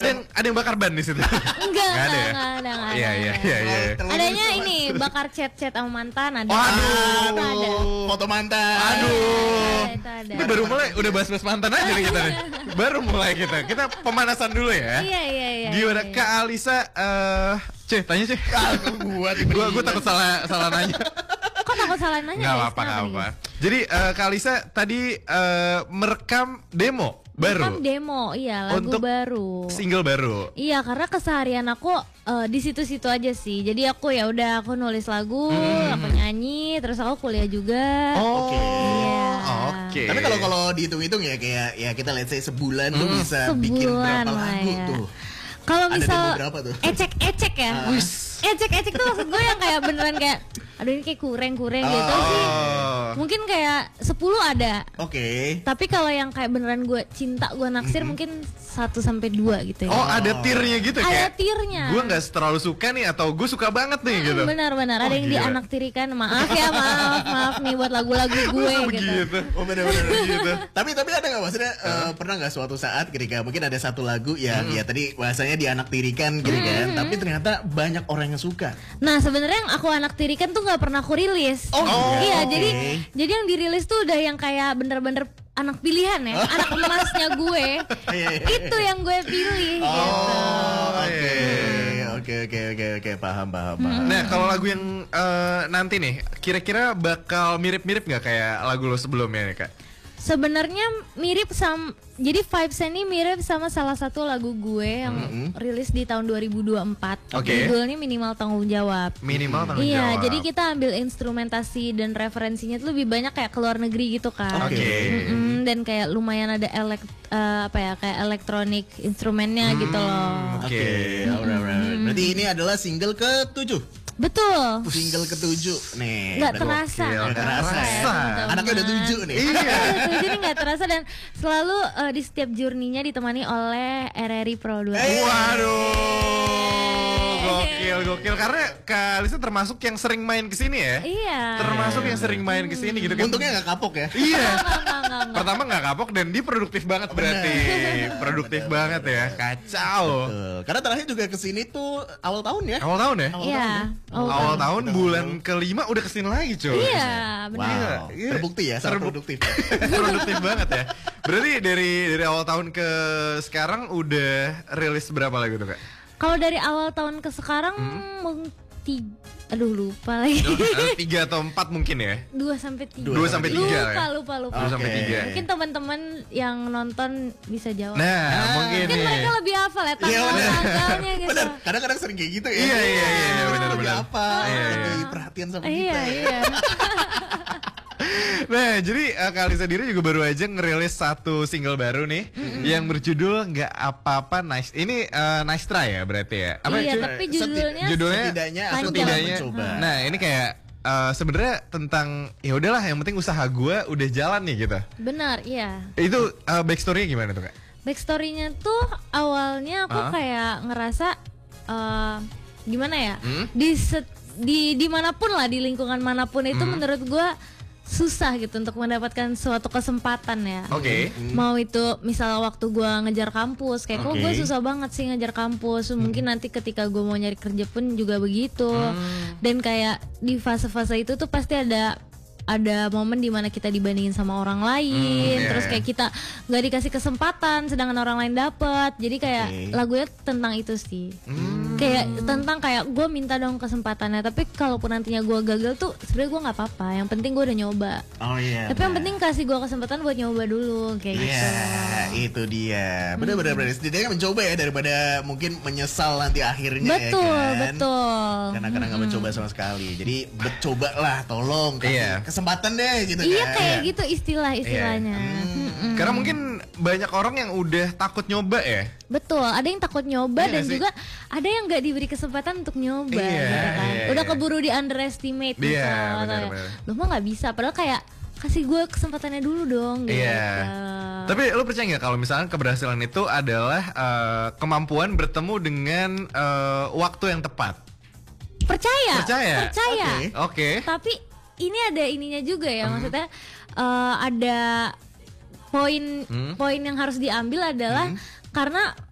Ada yang bakar ban di situ. Enggak ada. Iya. Adanya ini bakar chat sama mantan ada. Waduh. Ada. Foto mantan. Aduh. Itu ada. Ini baru mulai udah bahas-bahas mantan aja nih kita nih. Baru mulai kita. Kita pemanasan dulu ya. Iya. Gimana Kak Alisa tanya Cih. Gua takut salah nanya. Kok takut salah nanya? Nggak apa-apa. Jadi Kak Alisa tadi merekam demo baru. Merekam demo, iya lagu untuk baru. Single baru. Iya, karena keseharian aku di situ-situ aja sih. Jadi aku aku nulis lagu, aku nyanyi, terus aku kuliah juga. Oh. Iya. Oke. Tapi kalau dihitung-hitung ya kayak ya kita let's say sebulan tuh bisa bikin Sebulan berapa lah lagu ya. tuh? Kalau Ada misal demo berapa tuh? ecek ya. Ecek tuh maksud gue yang kayak beneran kayak aduh ini kayak kurang gitu sih. Mungkin kayak 10 ada. Oke. Tapi kalau yang kayak beneran gue cinta, gue naksir mungkin 1-2 gitu ya. Oh, ada tiernya gitu Ada kayak. tiernya. Gue nggak terlalu suka nih atau gue suka banget nih gitu. Benar-benar ada yang gila. dianaktirikan. Maaf nih buat lagu-lagu gue gitu. Oh benar-benar gitu. Tapi ada nggak maksudnya pernah nggak suatu saat ketika mungkin ada satu lagu yang ya tadi bahasanya dianaktirikan gitu kan, tapi ternyata banyak orang yang suka. Nah sebenarnya yang aku anaktirikan tuh nggak pernah aku rilis. Iya, oke. jadi yang dirilis tuh udah yang kayak bener-bener anak pilihan ya, anak emasnya gue. Itu yang gue pilih gitu. Oke, paham. Nah, kalau lagu yang nanti nih, kira-kira bakal mirip-mirip nggak kayak lagu lo sebelumnya nih Kak? Sebenarnya mirip sama, jadi vibes-nya ini mirip sama salah satu lagu gue yang rilis di tahun 2024. Oke. Judulnya Minimal Tanggung Jawab. Minimal tanggung Iya, jawab. jadi kita ambil instrumentasi dan referensinya tuh lebih banyak kayak ke luar negeri gitu kan. Oke. Dan kayak lumayan ada kayak elektronik instrumennya gitu loh. Oke. Alright. Berarti ini adalah single ke-7. Betul. Single ke-7 nih. Nggak terasa. Nggak terasa ya. teman-teman. Anaknya udah 7 nih. Iya. Jadi nggak terasa dan selalu di setiap journey-nya ditemani oleh RRI Pro 2. Waduh, gokil karena Kak Alisa termasuk yang sering main kesini ya. Iya. Termasuk yang sering main kesini gitu kan. Untungnya nggak kapok ya. Iya. Enggak. Pertama nggak kapok dan dia produktif banget berarti. Produktif banget ya, kacau. Karena terakhir juga kesini tuh awal tahun ya. Awal tahun ya? Iya. Awal tahun bulan ke-5 udah kesini lagi cuy. Iya, benar. Wow. Terbukti ya, sangat produktif. Produktif banget ya. Berarti dari awal tahun ke sekarang udah rilis berapa lagu tuh Kak? Kalau dari awal tahun ke sekarang aduh lupa lagi. 3 atau 4 mungkin ya? 2-3. 2-3 ya? Lupa. 2-3. Mungkin teman-teman yang nonton bisa jawab. Nah, mungkin Mungkin mereka lebih hafal ya tanggal-tanggalnya gitu. Bener, kadang-kadang sering kayak gitu ya. Iya, benar. Lebih apa, Iya. lebih perhatian sama kita. Iya. Nah, jadi Kak Alisa sendiri juga baru aja ngerilis satu single baru nih yang berjudul Nggak Apa-apa Nice. Ini Nice Try ya berarti ya? Iya, cuy? tapi judulnya Setidaknya aku setidaknya. mencoba. Nah, ini kayak sebenarnya tentang ya udahlah yang penting usaha gue udah jalan nih gitu. benar, iya. Itu backstory-nya gimana tuh Kak? Backstory-nya tuh awalnya aku kayak ngerasa gimana ya? Di manapun lah, di lingkungan manapun itu menurut gue susah gitu untuk mendapatkan suatu kesempatan ya. Oke. Mau itu misalnya waktu gue ngejar kampus, kayak kok gue susah banget sih ngejar kampus. Mungkin nanti ketika gue mau nyari kerja pun juga begitu. Dan kayak di fase-fase itu tuh pasti ada momen dimana kita dibandingin sama orang lain, terus kayak kita nggak dikasih kesempatan, sedangkan orang lain dapet. Jadi kayak lagunya tentang itu sih, kayak tentang kayak gue minta dong kesempatannya, tapi kalaupun nantinya gue gagal tuh sebenarnya gue nggak apa-apa, yang penting gue udah nyoba. Tapi yang penting kasih gue kesempatan buat nyoba dulu kayak gitu. Itu dia, benar-benar setidaknya mencoba ya daripada mungkin menyesal nanti akhirnya. Betul, ya kan? betul. Karena nggak mencoba sama sekali. Jadi cobalah, tolong kasih kesempatan deh gitu. Iya kan? kayak gitu istilahnya. Karena mungkin banyak orang yang udah takut nyoba ya. Betul, ada yang takut nyoba Iya dan sih? juga ada yang nggak diberi kesempatan untuk nyoba Iya, gitu kan. iya, Udah iya. keburu di underestimate gitu. Iya, benar. Lu mah nggak bisa, padahal kayak kasih gue kesempatannya dulu dong gitu. Iya. Tapi lu percaya nggak kalau misalnya keberhasilan itu adalah kemampuan bertemu dengan waktu yang tepat? Percaya. Oke. Tapi ini ada ininya juga ya, maksudnya ada poin yang harus diambil adalah karena